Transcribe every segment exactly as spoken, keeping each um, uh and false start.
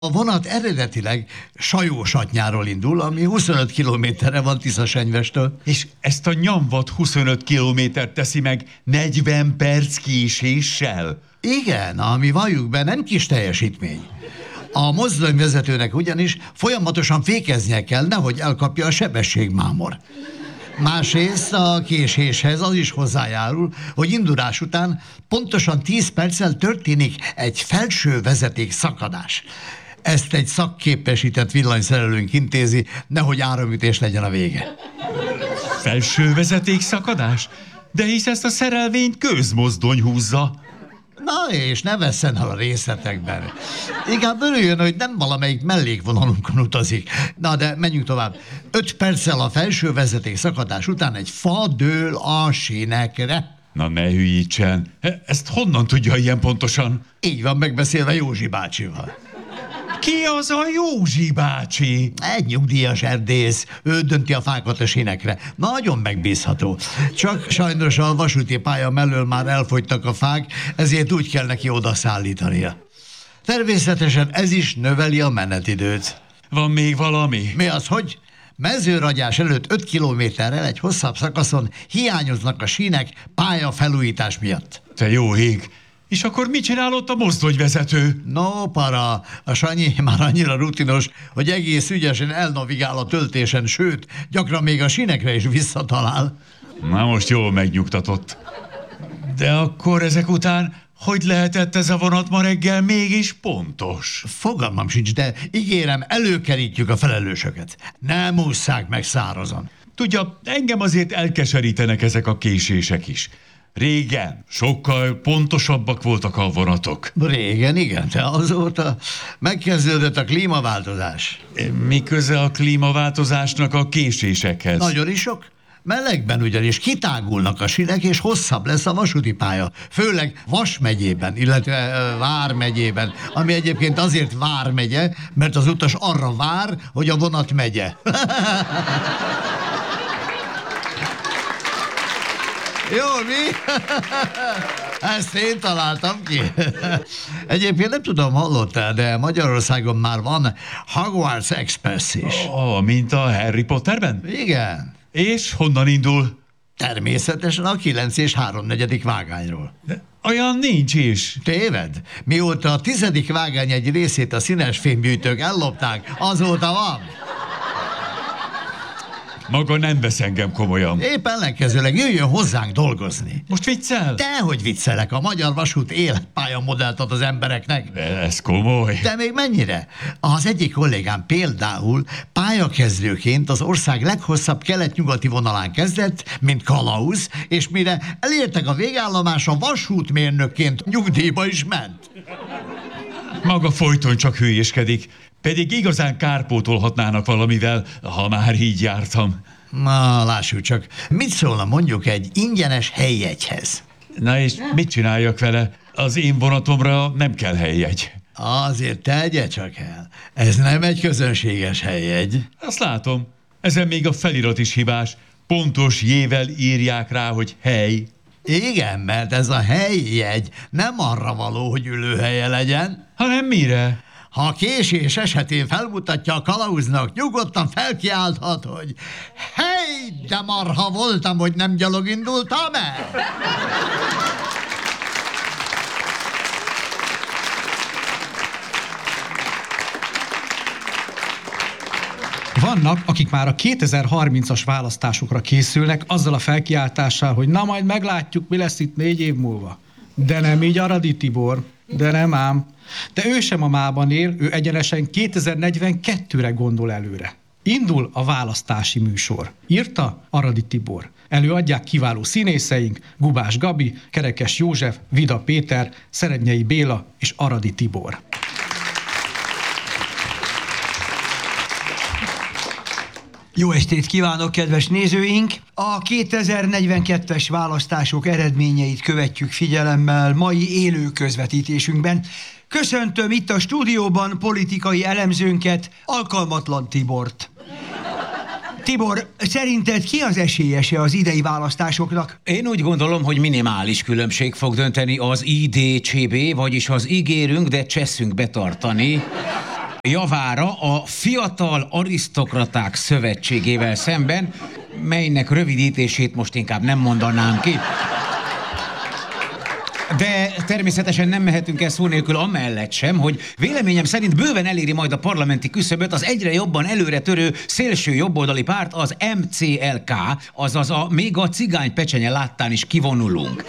A vonat eredetileg Sajós-Atynáról indul, ami huszonöt kilométerre van Tiszasenyvestől. És ezt a nyomvat huszonöt kilométert teszi meg negyven perc késéssel? Igen, ami valljuk be, nem kis teljesítmény. A mozdonyvezetőnek ugyanis folyamatosan fékeznie kell, nehogy elkapja a sebességmámor. Másrészt a késéshez az is hozzájárul, hogy indulás után pontosan tíz perccel történik egy felső vezeték szakadás. Ezt egy szakképesített villanyszerelőnk intézi, nehogy áramütés legyen a vége. Felső vezeték szakadás? De hisz ezt a szerelvényt közmozdony húzza. Na és ne vesszen el a részletekben. Inkább örüljön, hogy nem valamelyik mellékvonalunkon utazik. Na de menjünk tovább. Öt perccel a felső vezeték szakadás után egy fa dől a sínekre. Na ne hülyítsen. Ezt honnan tudja ilyen pontosan? Így van megbeszélve Józsi bácsival. Ki az a Józsi bácsi? Egy nyugdíjas erdész, ő dönti a fákat a sínekre. Nagyon megbízható. Csak sajnos a vasúti pálya mellől már elfogytak a fák, ezért úgy kell neki oda szállítania. Természetesen ez is növeli a menetidőt. Van még valami? Mi az, hogy? Mezőragyás előtt öt kilométerrel egy hosszabb szakaszon hiányoznak a sínek pályafelújítás miatt. Te jó ég! És akkor mit csinál ott a mozdonyvezető? No, para, a Sanyi már annyira rutinos, hogy egész ügyesen elnavigál a töltésen, sőt, gyakran még a sínekre is visszatalál. Na most jól megnyugtatott. De akkor ezek után hogy lehetett ez a vonat ma reggel mégis pontos? Fogalmam sincs, de ígérem, előkerítjük a felelősöket. Nem ússzák meg szárazon. Tudja, engem azért elkeserítenek ezek a késések is. Régen sokkal pontosabbak voltak a vonatok. Régen, igen, de azóta megkezdődött a klímaváltozás. Mi köze a klímaváltozásnak a késésekhez? Nagyon is sok. Melegben ugyanis kitágulnak a sínek, és hosszabb lesz a vasúti pálya. Főleg Vas megyében, illetve uh, Vár megyében, ami egyébként azért Vár megye, mert az utas arra vár, hogy a vonat megye. Jó, mi? Ezt én találtam ki. Egyébként nem tudom, hallottál, de Magyarországon már van Hogwarts Express is. Oh, mint a Harry Potterben? Igen. És honnan indul? Természetesen a kilenc és háromnegyedik vágányról. De olyan nincs is. Téved? Mióta a tizedik vágány egy részét a színes fémgyűjtők ellopták, azóta van. Maga nem vesz engem komolyan. Épp ellenkezőleg jöjjön hozzánk dolgozni. Most viccel? Dehogy viccelek, a Magyar Vasút életpályamodellt ad az embereknek. De ez komoly. De még mennyire? Az egyik kollégám például pályakezdőként az ország leghosszabb kelet-nyugati vonalán kezdett, mint kalauz, és mire elértek a végállomásra, vasútmérnökként nyugdíjba is ment. Maga folyton csak hülyéskedik. Pedig igazán kárpótolhatnának valamivel, ha már így jártam. Na, lássuk csak, mit szólna mondjuk egy ingyenes helyjegyhez? Na és mit csináljak vele? Az én vonatomra nem kell helyjegy. Azért tegye csak el. Ez nem egy közönséges helyjegy. Azt látom. Ezen még a felirat is hibás. Pontos jével írják rá, hogy hely. Igen, mert ez a helyjegy nem arra való, hogy ülőhelye legyen. Hanem mire? Ha a késés esetén felmutatja a kalauznak, nyugodtan felkiálthat, hogy hely, de marha voltam, hogy nem gyalog indultam el. Vannak, akik már a kétezer-harmincas választásokra készülnek azzal a felkiáltással, hogy na majd meglátjuk, mi lesz itt négy év múlva. De nem így Aradi Tibor, de nem ám. De ő sem a mában él, ő egyenesen kétezer-negyvenkettőre gondol előre. Indul a választási műsor. Írta Aradi Tibor. Előadják kiváló színészeink, Gubás Gabi, Kerekes József, Vida Péter, Szerednyei Béla és Aradi Tibor. Jó estét kívánok, kedves nézőink! A kétezer-negyvenkettes választások eredményeit követjük figyelemmel mai élő közvetítésünkben. Köszöntöm itt a stúdióban politikai elemzőnket, Alkalmatlan Tibort. Tibor, szerinted ki az esélyese az idei választásoknak? Én úgy gondolom, hogy minimális különbség fog dönteni az i dé cé bé, vagyis az ígérünk, de cseszünk betartani javára a Fiatal Arisztokraták Szövetségével szemben, melynek rövidítését most inkább nem mondanám ki. De természetesen nem mehetünk el szó nélkül amellett sem, hogy véleményem szerint bőven eléri majd a parlamenti küszöböt az egyre jobban előre törő szélső jobboldali párt, az em cé el ká, azaz a még a cigány pecsenye láttán is kivonulunk.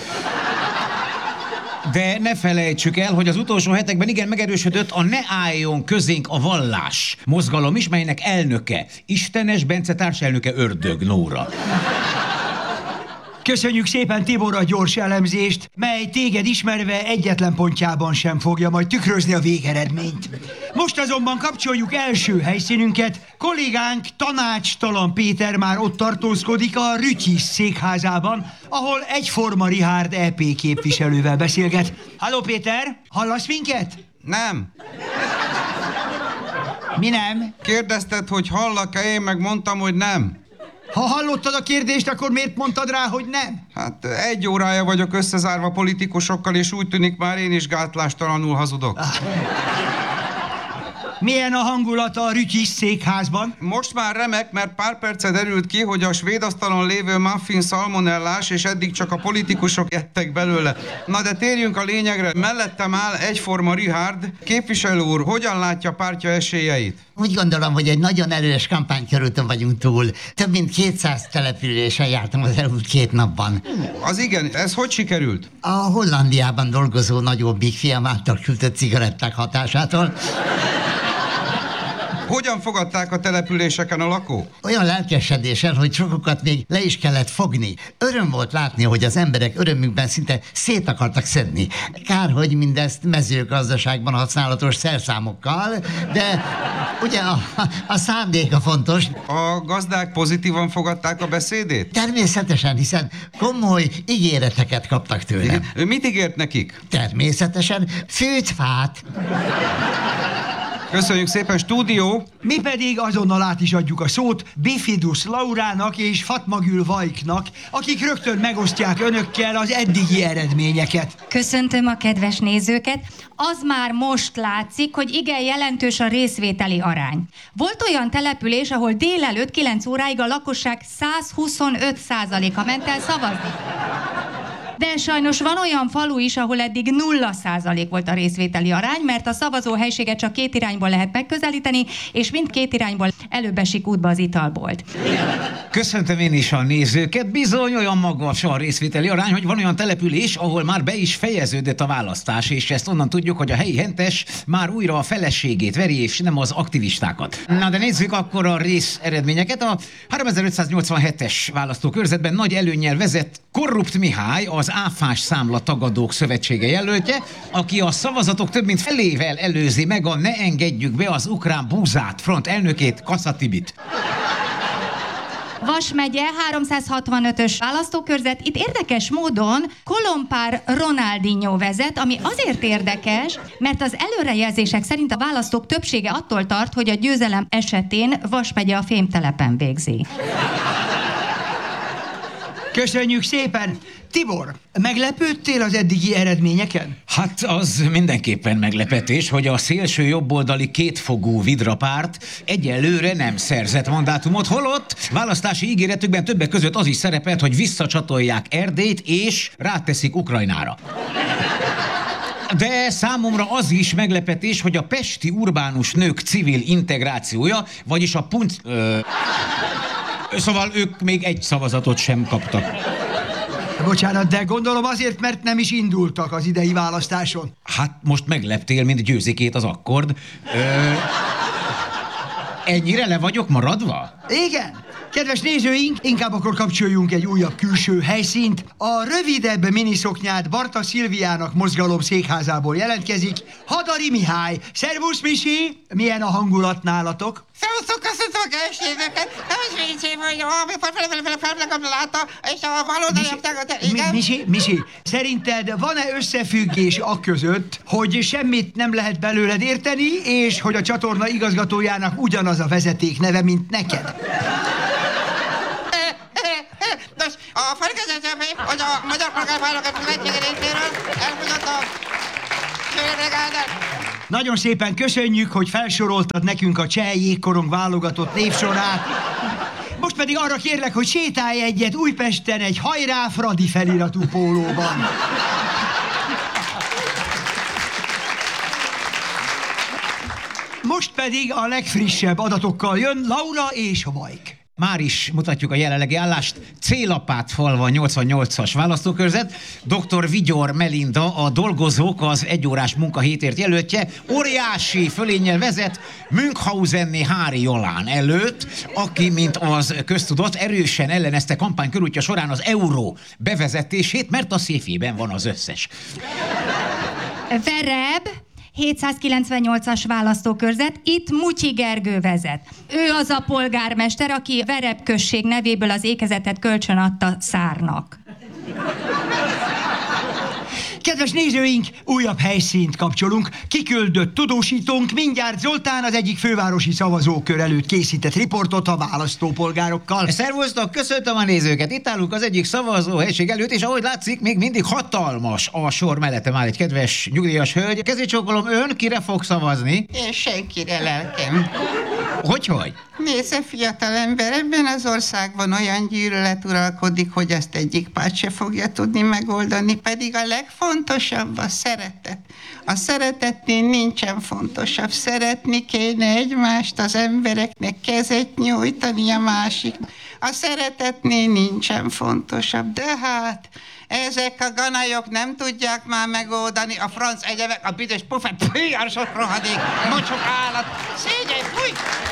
De ne felejtsük el, hogy az utolsó hetekben igen megerősödött a Ne álljon közénk a vallás mozgalom is, melynek elnöke, Istenes Bence társelnöke Ördög Nóra. Köszönjük szépen, Tibor, a gyors elemzést, mely téged ismerve egyetlen pontjában sem fogja majd tükrözni a végeredményt. Most azonban kapcsoljuk első helyszínünket. Kollégánk Tanácstalan Péter már ott tartózkodik a Rütyis székházában, ahol egyforma Richárd é pé képviselővel beszélget. Halló Péter, hallasz minket? Nem. Mi nem? Kérdezted, hogy hallak-e, én meg mondtam, hogy nem. Ha hallottad a kérdést, akkor miért mondtad rá, hogy nem? Hát egy órája vagyok összezárva politikusokkal, és úgy tűnik már én is gátlástalanul hazudok. Milyen a hangulata a Rütyis székházban? Most már remek, mert pár perce derült ki, hogy a svéd asztalon lévő muffin szalmonellás, és eddig csak a politikusok ettek belőle. Na de térjünk a lényegre. Mellettem áll egyforma Richárd. Képviselő úr, hogyan látja pártja esélyeit? Úgy gondolom, hogy egy nagyon erős kampánykörúton vagyunk túl. Több mint kétszáz településen jártam az elmúlt két napban. Az igen, ez hogy sikerült? A Hollandiában dolgozó nagyobbik fiam által küldött cigaretták hatásától. Hogyan fogadták a településeken a lakók? Olyan lelkesedésen, hogy sokukat még le is kellett fogni. Öröm volt látni, hogy az emberek örömükben szinte szét akartak szedni. Kár, hogy mindezt mezőgazdaságban használatos szerszámokkal, de ugye a, a szándék a fontos. A gazdák pozitívan fogadták a beszédét? Természetesen, hiszen komoly ígéreteket kaptak tőlem. Ő mit ígért nekik? Természetesen fűt fát. Köszönjük szépen, stúdió! Mi pedig azonnal át is adjuk a szót Bifidus Laurának és Fatmagül Vajknak, akik rögtön megosztják önökkel az eddigi eredményeket. Köszöntöm a kedves nézőket. Az már most látszik, hogy igen jelentős a részvételi arány. Volt olyan település, ahol délelőtt kilenc óráig a lakosság száz huszonöt százaléka ment el szavazni. De sajnos van olyan falu is, ahol eddig nulla százalék volt a részvételi arány, mert a szavazóhelységet csak két irányból lehet megközelíteni, és mindkét irányból előbb esik útba az italbolt. Köszöntöm én is a nézőket. Bizony olyan magas a részvételi arány, hogy van olyan település, ahol már be is fejeződött a választás, és ezt onnan tudjuk, hogy a helyi hentes már újra a feleségét veri, és nem az aktivistákat. Na de nézzük akkor a rész eredményeket. A háromezer-ötszáznyolcvanhetes választókörzetben nagy előnnyel vezet Korrupt Mihály, az Áfás Számla Tagadók Szövetsége jelöltje, aki a szavazatok több mint felével előzi meg a Ne engedjük be az ukrán búzát front elnökét, Kassa Tibit. Vas megye, háromszázhatvanötös választókörzet. Itt érdekes módon Kolompár Ronaldinho vezet, ami azért érdekes, mert az előrejelzések szerint a választók többsége attól tart, hogy a győzelem esetén Vas megye a fémtelepen végzi. Köszönjük szépen! Tibor, meglepődtél az eddigi eredményeken? Hát az mindenképpen meglepetés, hogy a szélső jobboldali kétfogú vidrapárt egyelőre nem szerzett mandátumot, holott választási ígéretükben többek között az is szerepelt, hogy visszacsatolják Erdélyt és ráteszik Ukrajnára. De számomra az is meglepetés, hogy a pesti urbánus nők civil integrációja, vagyis a punt... Ö, szóval ők még egy szavazatot sem kaptak. Bocsánat, de gondolom azért, mert nem is indultak az idei választáson. Hát most megleptél, mint Győzikét az akkord. Ö, ennyire le vagyok maradva? Igen. Kedves nézőink, inkább akkor kapcsoljunk egy újabb külső helyszínt. A rövidebb miniszoknyát Barta Szilviának mozgalom székházából jelentkezik Hadari Mihály. Szervusz, Misi! Milyen a hangulat nálatok? Szervusztok, köszöntöm a kerességeket! Nem is viccsém, hogy amikor felfele látta, és a baloldaliak... Igen? Misi, Misi, szerinted van-e összefüggés aközött, hogy semmit nem lehet belőled érteni, és hogy a csatorna igazgatójának ugyanaz a vezeték neve, mint neked? Nos, a felkezésem, hogy a Magyar Polgárvállalatok Szövetsége részéről elfogyott a Nagyon szépen köszönjük, hogy felsoroltad nekünk a Cseh jégkorong válogatott névsorát. Most pedig arra kérlek, hogy sétálj egyet Újpesten egy Hajrá Fradi feliratú pólóban. Most pedig a legfrissebb adatokkal jön Laura és Vajk. Már is mutatjuk a jelenlegi állást. Célapát falva nyolcvannyolcas választókörzet. doktor Vigyor Melinda, a dolgozók az egyórás munkahétért jelöltje, óriási fölénnyel vezet Münchhausenné Hári Jolán előtt, aki, mint az köztudott, erősen ellenezte kampány körútja során az euró bevezetését, mert a széfjében van az összes. Vereb, hétszázkilencvennyolcas választókörzet, itt Mutyi Gergő vezet. Ő az a polgármester, aki Vereb község nevéből az ékezetet kölcsön adta Szárnak. Kedves nézőink, újabb helyszínt kapcsolunk. Kiküldött tudósítónk mindjárt Zoltán az egyik fővárosi szavazókör előtt készített riportot a választópolgárokkal. Szervusztok, köszöntöm a nézőket! Itt állunk az egyik szavazóhelység előtt, és ahogy látszik, még mindig hatalmas a sor. Mellettem áll egy kedves nyugdíjas hölgy. Kezét csókolom, ön kire fog szavazni? Én senkire, lelkem. Hogyhogy? Nézze, fiatal ember, ebben az országban olyan gyűlölet uralkodik, hogy ezt egyik párt se fogja tudni megoldani, pedig a legfontosabb a szeretet. A szeretetnél nincsen fontosabb. Szeretni kéne egymást, az embereknek kezet nyújtani a másik. A szeretetnél nincsen fontosabb, de hát ezek a ganajok nem tudják már megoldani. A franc egyebek, a büdös pufet, fúj, a sok rohadék, mocsok állat, szégyelj, fúj!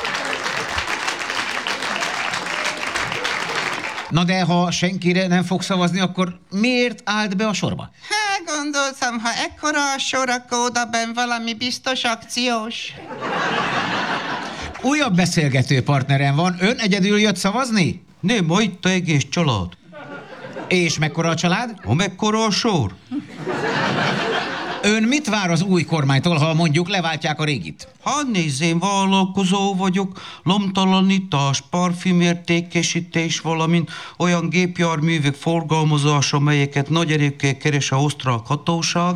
Na de ha senkire nem fog szavazni, akkor miért állt be a sorba? Hát gondoltam, ha ekkora a sor, akkor odabenn valami biztos akciós. Újabb beszélgető partnerem van. Ön egyedül jött szavazni? Nem, ma itt a egész család. És mekkora a család? Ha mekkora a sor? Ön mit vár az új kormánytól, ha mondjuk leváltják a régit? Hát nézz, én vállalkozó vagyok, lomtalanítás, parfümértékesítés, valamint olyan gépjárművek forgalmazása, melyeket nagy erőkkel keres a osztrák hatóság.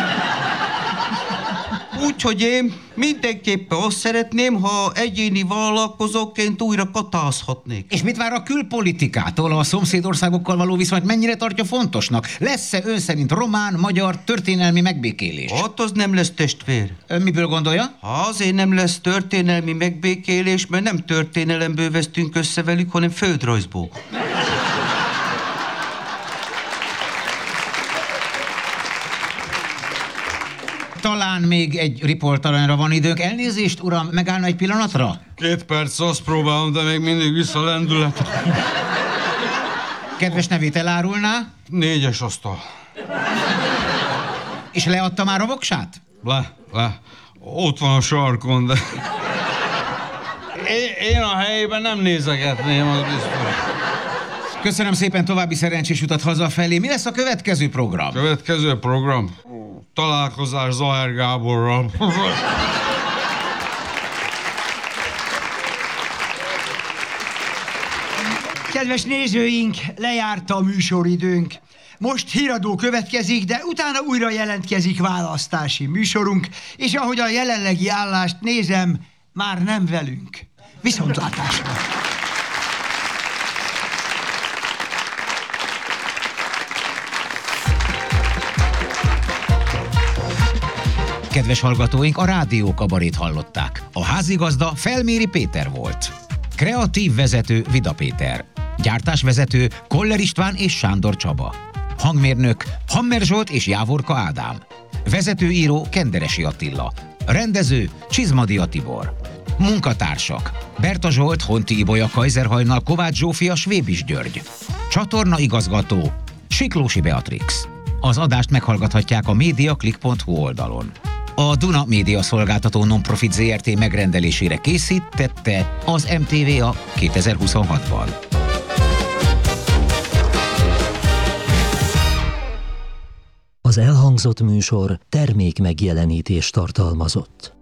Úgyhogy én mindenképpen azt szeretném, ha egyéni vállalkozóként újra katázhatnék. És mit vár a külpolitikától, a szomszédországokkal való viszonyt mennyire tartja fontosnak? Lesz-e ön szerint román, magyar történelmi megbékélés? Hát az nem lesz, testvér. Ön miből gondolja? Ha azért nem lesz történelmi megbékélés, mert nem történelemből vesztünk össze velük, hanem földrajzból. Talán még egy riportalanyra van időnk. Elnézést, uram, megállna egy pillanatra? Két perc, azt próbálom, de még mindig vissza lendület. Kedves nevét elárulná? Négyes asztal. És leadta már a voksát? Le, le. Ott van a sarkon, de... Én, én a helyében nem nézegetném, az biztos. Köszönöm szépen, további szerencsés utat hazafelé. Mi lesz a következő program? Következő program? Találkozás Zahár Gáborral. Kedves nézőink, lejárt a műsoridőnk. Most híradó következik, de utána újra jelentkezik választási műsorunk, és ahogy a jelenlegi állást nézem, már nem velünk. Viszontlátásra! Kedves hallgatóink, a Rádió Kabarét hallották. A házigazda Felméri Péter volt. Kreatív vezető Vida Péter. Gyártásvezető Koller István és Sándor Csaba. Hangmérnök Hammer Zsolt és Jávorka Ádám. Vezetőíró Kenderesi Attila. Rendező Csizmadia Tibor. Munkatársak Berta Zsolt, Honti Ibolya, Kajzerhajnal, Kovács Zsófia, Svébis György. Csatorna igazgató Siklósi Beatrix. Az adást meghallgathatják a mediaclick pont hu oldalon. A Duna Média Szolgáltató Nonprofit zé er té megrendelésére készítette az em té vé a kétezer-huszonhatban. Az elhangzott műsor termék megjelenítést tartalmazott.